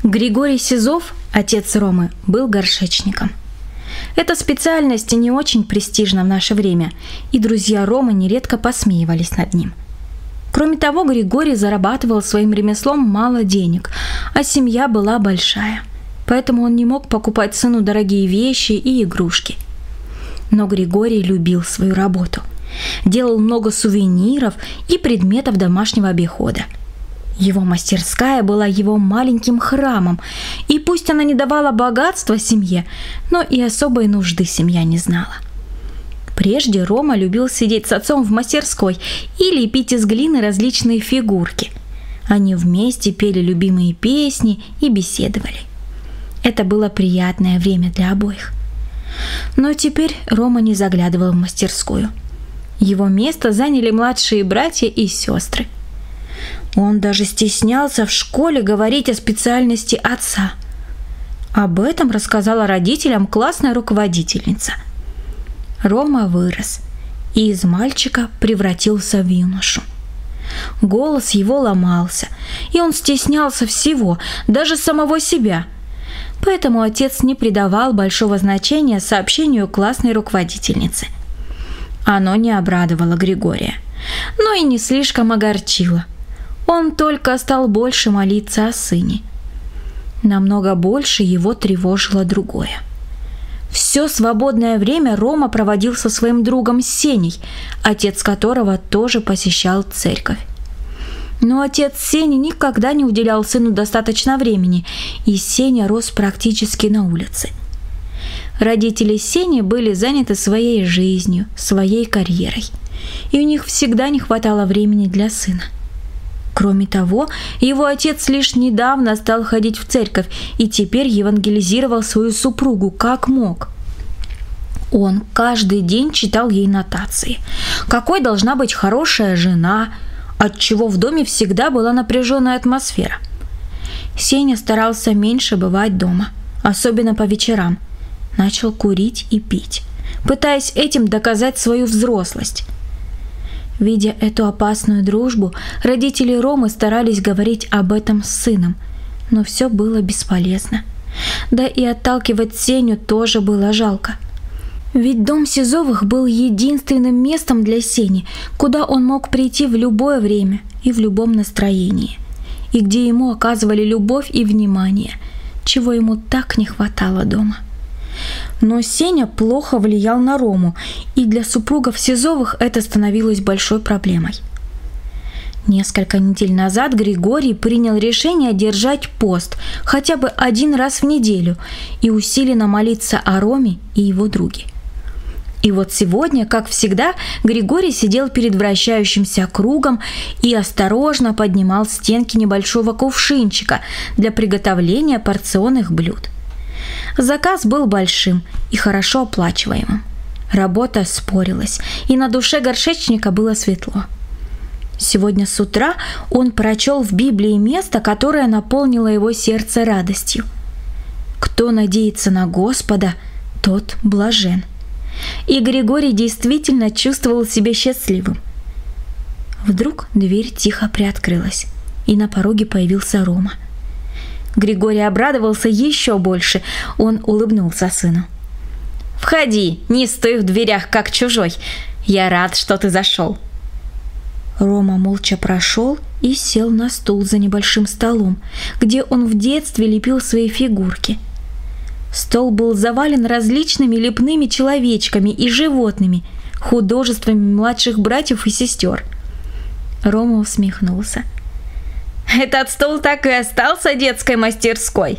Григорий Сизов, отец Ромы, был горшечником. Эта специальность не очень престижна в наше время, и друзья Ромы нередко посмеивались над ним. Кроме того, Григорий зарабатывал своим ремеслом мало денег, а семья была большая, поэтому он не мог покупать сыну дорогие вещи и игрушки. Но Григорий любил свою работу, делал много сувениров и предметов домашнего обихода. Его мастерская была его маленьким храмом, и пусть она не давала богатства семье, но и особой нужды семья не знала. Прежде Рома любил сидеть с отцом в мастерской и лепить из глины различные фигурки. Они вместе пели любимые песни и беседовали. Это было приятное время для обоих. Но теперь Рома не заглядывал в мастерскую. Его место заняли младшие братья и сестры. Он даже стеснялся в школе говорить о специальности отца. Об этом рассказала родителям классная руководительница. Рома вырос и из мальчика превратился в юношу. Голос его ломался, и он стеснялся всего, даже самого себя. Поэтому отец не придавал большого значения сообщению классной руководительницы. Оно не обрадовало Григория, но и не слишком огорчило. Он только стал больше молиться о сыне. Намного больше его тревожило другое. Все свободное время Рома проводил со своим другом Сеней, отец которого тоже посещал церковь. Но отец Сени никогда не уделял сыну достаточно времени, и Сеня рос практически на улице. Родители Сени были заняты своей жизнью, своей карьерой, и у них всегда не хватало времени для сына. Кроме того, его отец лишь недавно стал ходить в церковь и теперь евангелизировал свою супругу как мог. Он каждый день читал ей нотации. Какой должна быть хорошая жена, отчего в доме всегда была напряженная атмосфера. Сеня старался меньше бывать дома, особенно по вечерам. Начал курить и пить, пытаясь этим доказать свою взрослость. Видя эту опасную дружбу, родители Ромы старались говорить об этом с сыном, но все было бесполезно. Да и отталкивать Сеню тоже было жалко. Ведь дом Сизовых был единственным местом для Сени, куда он мог прийти в любое время и в любом настроении, и где ему оказывали любовь и внимание, чего ему так не хватало дома. Но Сеня плохо влиял на Рому, и для супругов Сизовых это становилось большой проблемой. Несколько недель назад Григорий принял решение держать пост хотя бы один раз в неделю и усиленно молиться о Роме и его друге. И вот сегодня, как всегда, Григорий сидел перед вращающимся кругом и осторожно поднимал стенки небольшого кувшинчика для приготовления порционных блюд. Заказ был большим и хорошо оплачиваемым. Работа спорилась, и на душе горшечника было светло. Сегодня с утра он прочел в Библии место, которое наполнило его сердце радостью. «Кто надеется на Господа, тот блажен». И Григорий действительно чувствовал себя счастливым. Вдруг дверь тихо приоткрылась, и на пороге появился Рома. Григорий обрадовался еще больше. Он улыбнулся сыну. «Входи, не стой в дверях, как чужой. Я рад, что ты зашел». Рома молча прошел и сел на стул за небольшим столом, где он в детстве лепил свои фигурки. Стол был завален различными лепными человечками и животными, художествами младших братьев и сестер. Рома усмехнулся. «Этот стол так и остался детской мастерской?»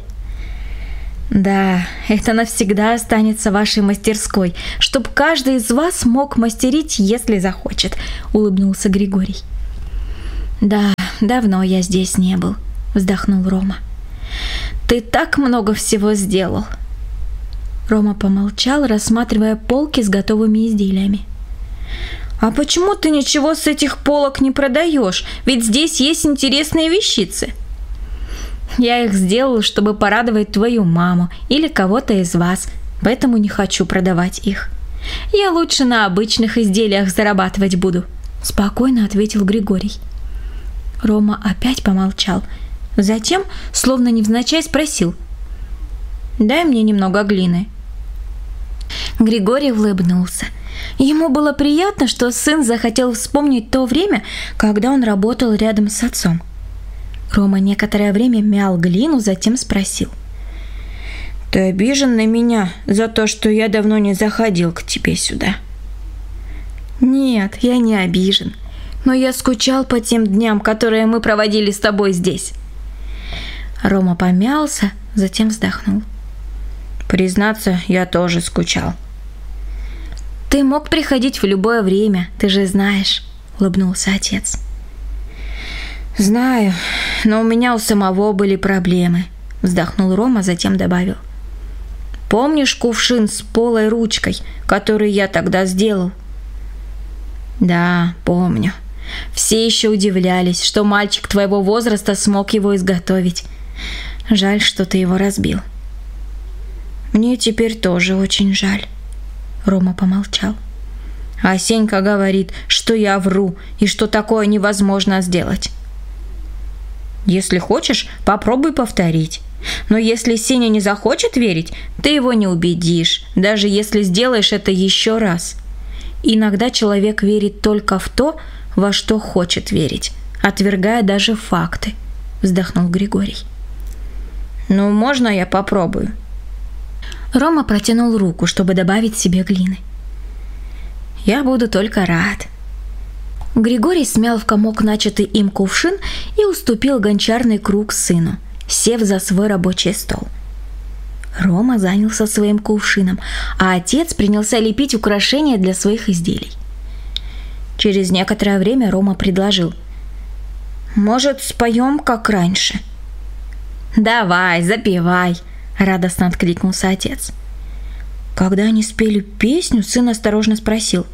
«Да, это навсегда останется вашей мастерской, чтобы каждый из вас мог мастерить, если захочет», — улыбнулся Григорий. «Да, давно я здесь не был», — вздохнул Рома. «Ты так много всего сделал». Рома помолчал, рассматривая полки с готовыми изделиями. «А почему ты ничего с этих полок не продаешь? Ведь здесь есть интересные вещицы». «Я их сделал, чтобы порадовать твою маму или кого-то из вас, поэтому не хочу продавать их. Я лучше на обычных изделиях зарабатывать буду», — спокойно ответил Григорий. Рома опять помолчал, Затем, словно невзначай, спросил: «Дай мне немного глины». Григорий улыбнулся. Ему было приятно, что сын захотел вспомнить то время, когда он работал рядом с отцом. Рома некоторое время мял глину, затем спросил: «Ты обижен на меня за то, что я давно не заходил к тебе сюда?» «Нет, я не обижен, но я скучал по тем дням, которые мы проводили с тобой здесь». Рома помялся, затем вздохнул. «Признаться, я тоже скучал». «Ты мог приходить в любое время, ты же знаешь», — улыбнулся отец. «Знаю, но у меня у самого были проблемы», — вздохнул Рома, затем добавил. «Помнишь кувшин с полой ручкой, который я тогда сделал?» «Да, помню. Все еще удивлялись, что мальчик твоего возраста смог его изготовить. Жаль, что ты его разбил». «Мне теперь тоже очень жаль», — Рома помолчал. «А Сенька говорит, что я вру и что такое невозможно сделать». «Если хочешь, попробуй повторить. Но если Сеня не захочет верить, ты его не убедишь, даже если сделаешь это еще раз. Иногда человек верит только в то, во что хочет верить, отвергая даже факты», — вздохнул Григорий. «Ну, можно я попробую?» Рома протянул руку, чтобы добавить себе глины. «Я буду только рад». Григорий смял в комок начатый им кувшин и уступил гончарный круг сыну, сев за свой рабочий стол. Рома занялся своим кувшином, а отец принялся лепить украшения для своих изделий. Через некоторое время Рома предложил: «Может, споем, как раньше?» «Давай, запевай!» — радостно откликнулся отец. Когда они спели песню, сын осторожно спросил: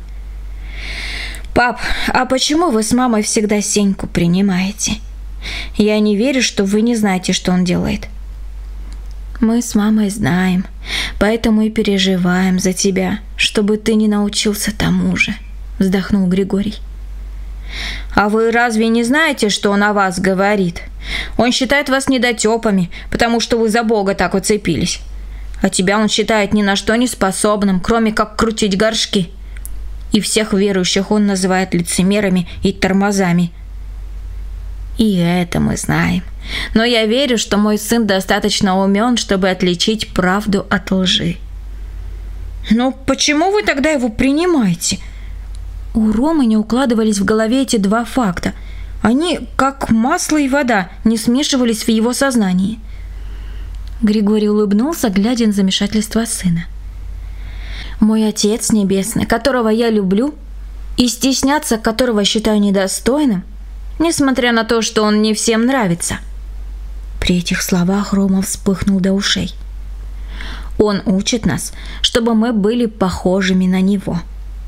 «Пап, а почему вы с мамой всегда Сеньку принимаете? Я не верю, что вы не знаете, что он делает». «Мы с мамой знаем, поэтому и переживаем за тебя, чтобы ты не научился тому же», — вздохнул Григорий. «А вы разве не знаете, что он о вас говорит? Он считает вас недотепами, потому что вы за Бога так уцепились. А тебя он считает ни на что не способным, кроме как крутить горшки. И всех верующих он называет лицемерами и тормозами». «И это мы знаем. Но я верю, что мой сын достаточно умен, чтобы отличить правду от лжи». «Но почему вы тогда его принимаете?» У Ромы не укладывались в голове эти два факта. Они, как масло и вода, не смешивались в его сознании. Григорий улыбнулся, глядя на замешательство сына. «Мой Отец Небесный, которого я люблю, и стесняться которого считаю недостойным, несмотря на то, что он не всем нравится». При этих словах Рома вспыхнул до ушей. «Он учит нас, чтобы мы были похожими на Него.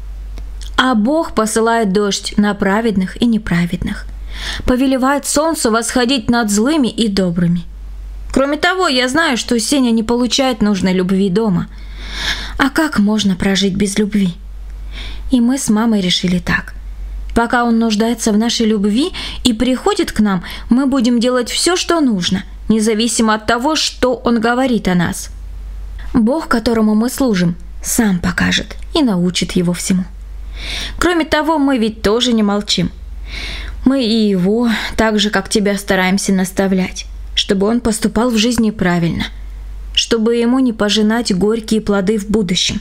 А Бог посылает дождь на праведных и неправедных, повелевает солнцу восходить над злыми и добрыми. Кроме того, я знаю, что Сеня не получает нужной любви дома. А как можно прожить без любви? И мы с мамой решили так. Пока он нуждается в нашей любви и приходит к нам, мы будем делать все, что нужно, независимо от того, что он говорит о нас. Бог, которому мы служим, сам покажет и научит его всему. Кроме того, мы ведь тоже не молчим. Мы и его, так же, как тебя, стараемся наставлять, чтобы он поступал в жизни правильно, чтобы ему не пожинать горькие плоды в будущем».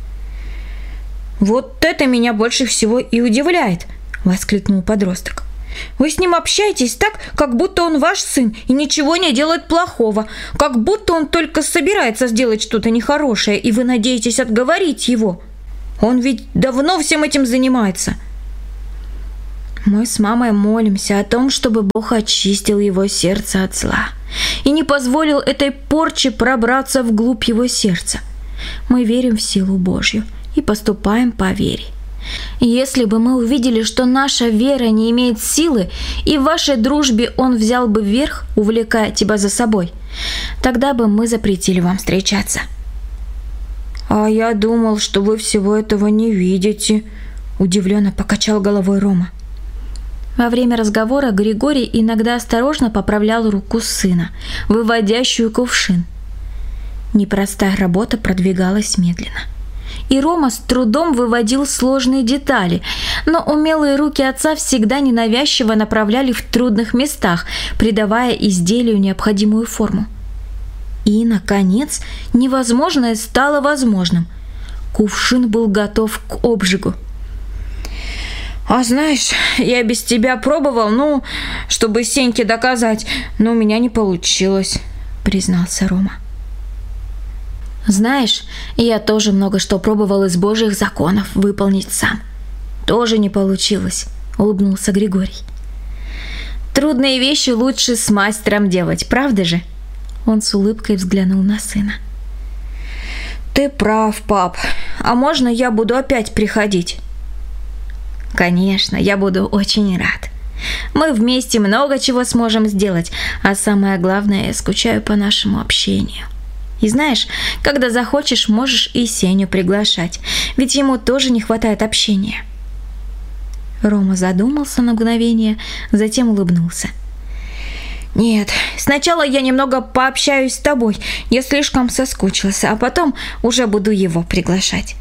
«Вот это меня больше всего и удивляет», — воскликнул подросток. «Вы с ним общаетесь так, как будто он ваш сын и ничего не делает плохого, как будто он только собирается сделать что-то нехорошее, и вы надеетесь отговорить его. Он ведь давно всем этим занимается». Мы с мамой молимся о том, чтобы Бог очистил его сердце от зла и не позволил этой порче пробраться вглубь его сердца. Мы верим в силу Божью и поступаем по вере. Если бы мы увидели, что наша вера не имеет силы, и в вашей дружбе он взял бы верх, увлекая тебя за собой, тогда бы мы запретили вам встречаться». «А я думал, что вы всего этого не видите», — удивленно покачал головой Рома. Во время разговора Григорий иногда осторожно поправлял руку сына, выводящую кувшин. Непростая работа продвигалась медленно. И Рома с трудом выводил сложные детали, но умелые руки отца всегда ненавязчиво направляли в трудных местах, придавая изделию необходимую форму. И, наконец, невозможное стало возможным. Кувшин был готов к обжигу. «А знаешь, я без тебя пробовал, чтобы Сеньке доказать, но у меня не получилось», — признался Рома. «Знаешь, я тоже много что пробовал из Божьих законов выполнить сам. Тоже не получилось», — улыбнулся Григорий. «Трудные вещи лучше с мастером делать, правда же?» Он с улыбкой взглянул на сына. «Ты прав, пап. А можно я буду опять приходить?» «Конечно, я буду очень рад. Мы вместе много чего сможем сделать, а самое главное, я скучаю по нашему общению. И знаешь, когда захочешь, можешь и Сеню приглашать, ведь ему тоже не хватает общения». Рома задумался на мгновение, затем улыбнулся. «Нет, сначала я немного пообщаюсь с тобой, я слишком соскучился, а потом уже буду его приглашать».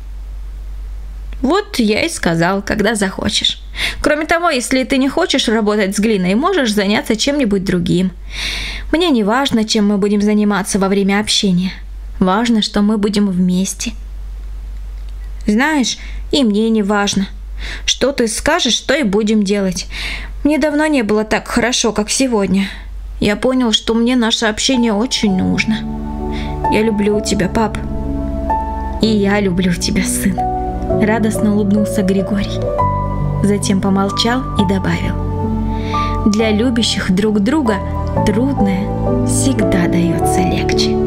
«Вот я и сказал, когда захочешь. Кроме того, если ты не хочешь работать с глиной, можешь заняться чем-нибудь другим. Мне не важно, чем мы будем заниматься во время общения. Важно, что мы будем вместе». «Знаешь, и мне не важно. Что ты скажешь, то и будем делать. Мне давно не было так хорошо, как сегодня. Я понял, что мне наше общение очень нужно. Я люблю тебя, пап». «И я люблю тебя, сын», — радостно улыбнулся Григорий. Затем помолчал и добавил: «Для любящих друг друга трудное всегда дается легче».